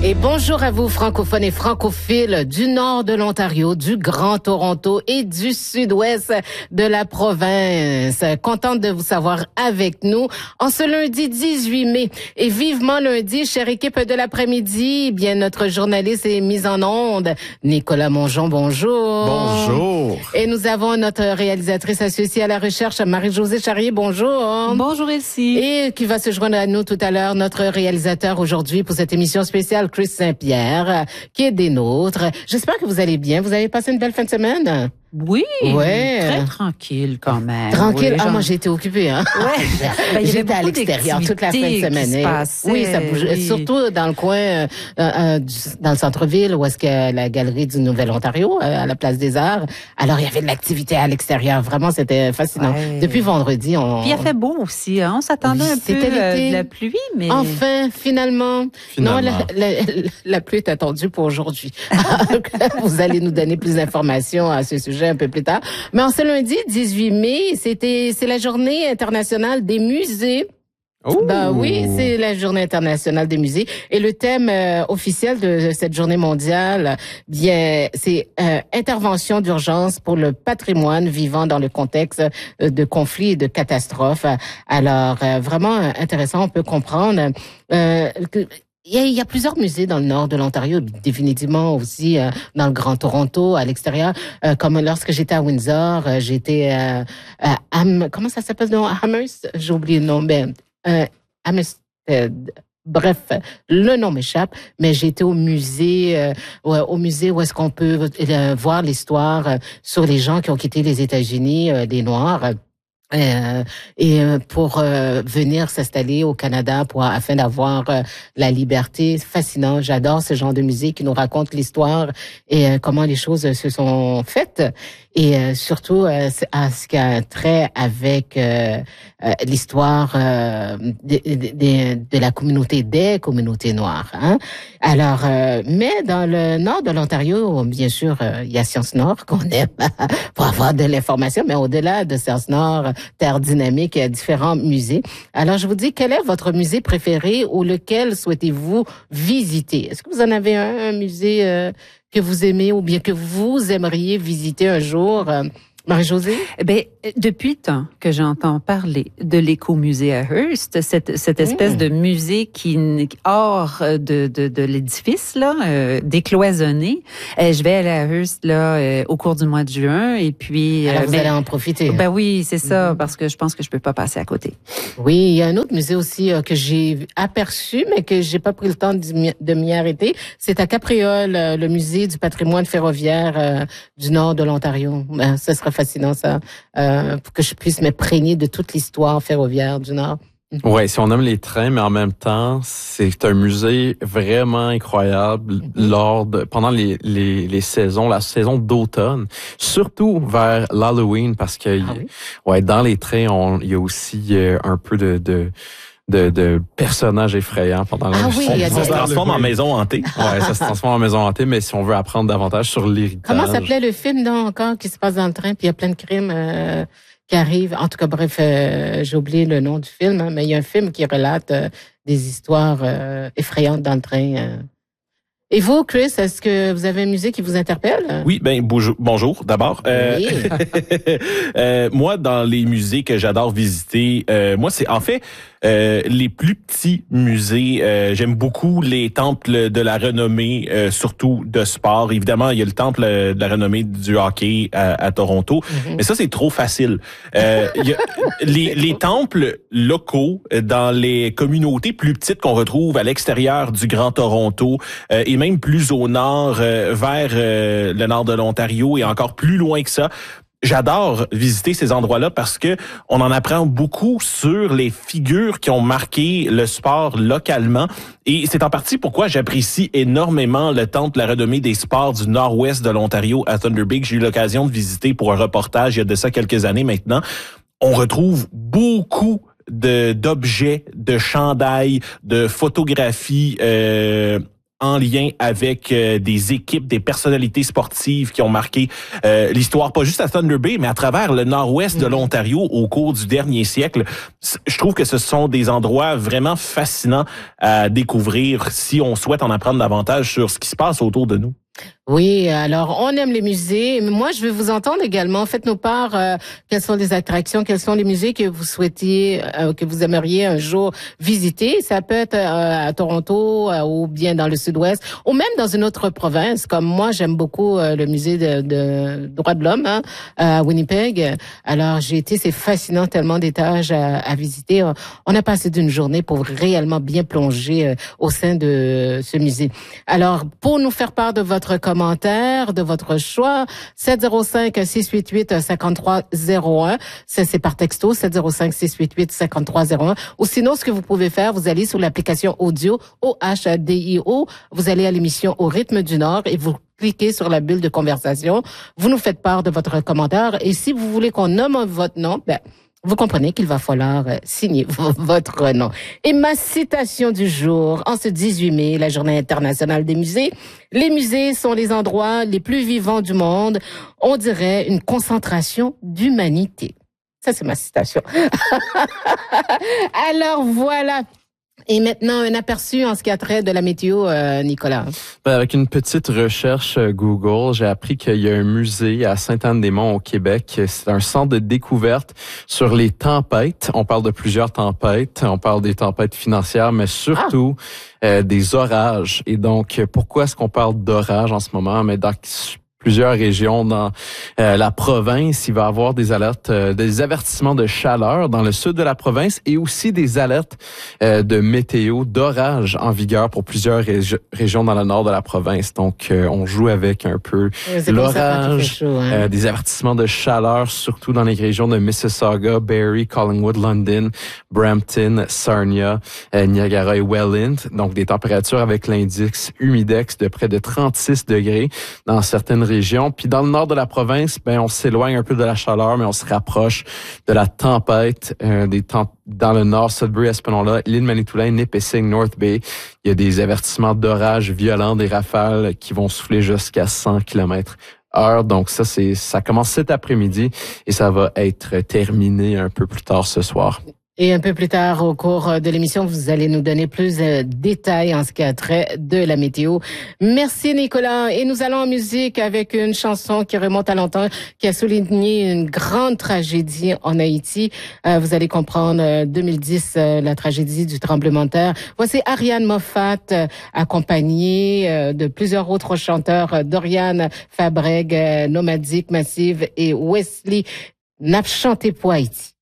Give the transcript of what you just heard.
Et bonjour à vous, francophones et francophiles du nord de l'Ontario, du Grand Toronto et du sud-ouest de la province. Contente de vous savoir avec nous en ce lundi 18 mai. Et vivement lundi, chère équipe de l'après-midi, bien notre journaliste et mise en onde, Nicolas Mongeon, bonjour. Bonjour. Et nous avons notre réalisatrice associée à la recherche, Marie-Josée Charrier, bonjour. Bonjour Elsie. Et qui va se joindre à nous tout à l'heure, notre réalisateur aujourd'hui pour cette émission spéciale, Chris Saint-Pierre, qui est des nôtres. J'espère que vous allez bien. Vous avez passé une belle fin de semaine? Oui, ouais. Très tranquille quand même. Tranquille? Oui, moi j'ai été occupée. Hein? Ouais. J'étais à l'extérieur toute la fin de semaine. Oui, ça bougeait. Oui. Surtout dans le coin, dans le centre-ville, où est-ce que la galerie du Nouvel-Ontario, à la Place des Arts. Alors, il y avait de l'activité à l'extérieur. Vraiment, c'était fascinant. Ouais. Depuis vendredi, Puis il a fait beau aussi. Hein? On s'attendait un peu de la pluie, mais... Enfin, finalement. Non, la pluie est attendue pour aujourd'hui. Vous allez nous donner plus d'informations à ce sujet un peu plus tard. Mais en ce lundi 18 mai, c'est la journée internationale des musées. Oh. Ben oui, c'est la journée internationale des musées. Et le thème officiel de cette journée mondiale, bien, c'est intervention d'urgence pour le patrimoine vivant dans le contexte de conflits et de catastrophes. Alors, vraiment intéressant, on peut comprendre que il y a plusieurs musées dans le nord de l'Ontario, définitivement aussi dans le Grand Toronto, à l'extérieur. Comme lorsque j'étais à Windsor, j'étais comment ça s'appelle, non? Amherst? J'ai oublié le nom, mais Amherst. Bref, le nom m'échappe, mais j'ai été au musée où est-ce qu'on peut voir l'histoire sur les gens qui ont quitté les États-Unis, les Noirs. Et pour venir s'installer au Canada afin d'avoir la liberté. Fascinant, j'adore ce genre de musée qui nous raconte l'histoire et comment les choses se sont faites et surtout à ce qui a trait avec l'histoire de la communauté des communautés noires. Hein? Alors, mais dans le nord de l'Ontario, bien sûr, il y a Sciences Nord qu'on aime pour avoir de l'information, mais au-delà de Sciences Nord, Terre Dynamique, il y a différents musées. Alors, je vous dis, quel est votre musée préféré ou lequel souhaitez-vous visiter? Est-ce que vous en avez un musée que vous aimez ou bien que vous aimeriez visiter un jour? Marie-Josée? Ben, depuis le temps que j'entends parler de l'écomusée à Hearst, cette espèce de musée qui hors de l'édifice là, décloisonné, je vais aller à Hearst là au cours du mois de juin et puis alors vous allez en profiter. Ben oui, c'est ça parce que je pense que je peux pas passer à côté. Oui, il y a un autre musée aussi que j'ai aperçu mais que j'ai pas pris le temps de m'y arrêter, c'est à Capriole, le musée du patrimoine ferroviaire du nord de l'Ontario. Ben, ça sera fascinant ça, pour que je puisse m'imprégner de toute l'histoire ferroviaire du Nord. Ouais, si on aime les trains, mais en même temps, c'est un musée vraiment incroyable pendant les saisons, la saison d'automne, surtout vers l'Halloween, parce que ouais, dans les trains, il y a aussi un peu de personnages effrayants pendant la oui, ça se transforme en maison hantée. Ouais, ça se transforme en maison hantée, mais si on veut apprendre davantage sur l'héritage. Comment s'appelait le film donc encore qui se passe dans le train, puis il y a plein de crimes qui arrivent. En tout cas, bref, j'ai oublié le nom du film, hein, mais il y a un film qui relate des histoires effrayantes dans le train. Et vous, Chris, est-ce que vous avez un musée qui vous interpelle? Oui, ben bonjour d'abord. Oui. Moi, dans les musées que j'adore visiter, moi c'est en fait les plus petits musées. J'aime beaucoup les temples de la renommée, surtout de sport. Évidemment, il y a le temple de la renommée du hockey à Toronto, mais ça c'est trop facile. Il y a les temples locaux dans les communautés plus petites qu'on retrouve à l'extérieur du Grand Toronto et même plus au nord, vers le nord de l'Ontario et encore plus loin que ça. J'adore visiter ces endroits-là parce que on en apprend beaucoup sur les figures qui ont marqué le sport localement. Et c'est en partie pourquoi j'apprécie énormément le temple de la renommée des sports du nord-ouest de l'Ontario à Thunder Bay, que j'ai eu l'occasion de visiter pour un reportage il y a de ça quelques années maintenant. On retrouve beaucoup d'objets, de chandails, de photographies en lien avec des équipes, des personnalités sportives qui ont marqué l'histoire, pas juste à Thunder Bay, mais à travers le nord-ouest de l'Ontario au cours du dernier siècle. Je trouve que ce sont des endroits vraiment fascinants à découvrir si on souhaite en apprendre davantage sur ce qui se passe autour de nous. Oui, alors on aime les musées. Moi, je veux vous entendre également. Faites-nous part quelles sont les attractions, quels sont les musées que vous souhaitiez, que vous aimeriez un jour visiter. Ça peut être à Toronto ou bien dans le sud-ouest ou même dans une autre province. Comme moi, j'aime beaucoup le musée de droits de l'homme à Winnipeg. Alors j'ai été, c'est fascinant, tellement d'étages à visiter. On a passé d'une journée pour réellement bien plonger au sein de ce musée. Alors pour nous faire part de votre commentaire, de votre choix, 705-688-5301. C'est par texto, 705-688-5301. Ou sinon, ce que vous pouvez faire, vous allez sur l'application audio OHDIO, vous allez à l'émission Au rythme du Nord et vous cliquez sur la bulle de conversation. Vous nous faites part de votre commentaire et si vous voulez qu'on nomme votre nom, vous comprenez qu'il va falloir signer votre nom. Et ma citation du jour, en ce 18 mai, la Journée internationale des musées. Les musées sont les endroits les plus vivants du monde. On dirait une concentration d'humanité. Ça, c'est ma citation. Alors voilà. Et maintenant, un aperçu en ce qui a trait de la météo, Nicolas. Avec une petite recherche Google, j'ai appris qu'il y a un musée à Sainte-Anne-des-Monts au Québec. C'est un centre de découverte sur les tempêtes. On parle de plusieurs tempêtes. On parle des tempêtes financières, mais surtout des orages. Et donc, pourquoi est-ce qu'on parle d'orages en ce moment? Mais dans plusieurs régions dans la province, il va y avoir des alertes, des avertissements de chaleur dans le sud de la province et aussi des alertes de météo, d'orage en vigueur pour plusieurs régions dans le nord de la province. Donc, on joue avec un peu l'orage, des avertissements de chaleur, surtout dans les régions de Mississauga, Barrie, Collingwood, London, Brampton, Sarnia, Niagara et Welland. Donc, des températures avec l'indice humidex de près de 36 degrés dans certaines région. Puis dans le nord de la province, on s'éloigne un peu de la chaleur, mais on se rapproche de la tempête dans le nord, Sudbury, Espanola, l'île Manitoulin, Nipissing, North Bay. Il y a des avertissements d'orages violents, des rafales qui vont souffler jusqu'à 100 km/h. Donc ça commence cet après-midi et ça va être terminé un peu plus tard ce soir. Et un peu plus tard, au cours de l'émission, vous allez nous donner plus de détails en ce qui a trait de la météo. Merci, Nicolas. Et nous allons en musique avec une chanson qui remonte à longtemps, qui a souligné une grande tragédie en Haïti. Vous allez comprendre, 2010, la tragédie du tremblement de terre. Voici Ariane Moffat, accompagnée de plusieurs autres chanteurs, Dorian Fabreg, Nomadique Massive et Wesley, n'a chanté pour Haïti.